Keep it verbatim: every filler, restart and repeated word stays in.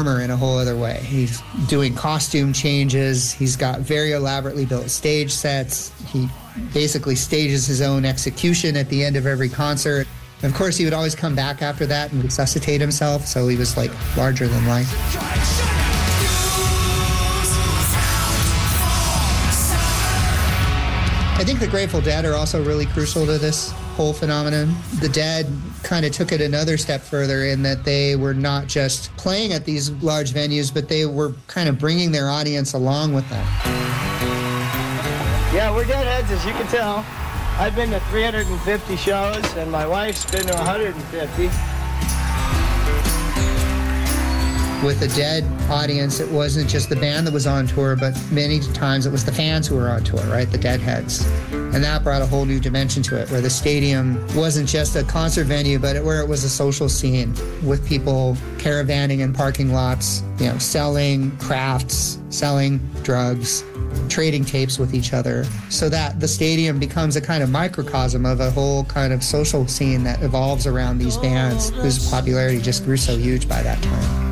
performer in a whole other way. He's doing costume changes. He's got very elaborately built stage sets. He basically stages his own execution at the end of every concert. Of course, he would always come back after that and resuscitate himself, so he was like larger than life. I think the Grateful Dead are also really crucial to this whole phenomenon. The Dead kind of took it another step further in that they were not just playing at these large venues, but they were kind of bringing their audience along with them. Yeah, we're Deadheads, as you can tell. I've been to three hundred fifty shows, and my wife's been to one hundred fifty. With the Dead audience, it wasn't just the band that was on tour, but many times it was the fans who were on tour, right? The Deadheads. And that brought a whole new dimension to it, where the stadium wasn't just a concert venue, but it, where it was a social scene with people caravanning in parking lots, you know, selling crafts, selling drugs, trading tapes with each other, so that the stadium becomes a kind of microcosm of a whole kind of social scene that evolves around these bands whose popularity just grew so huge by that time.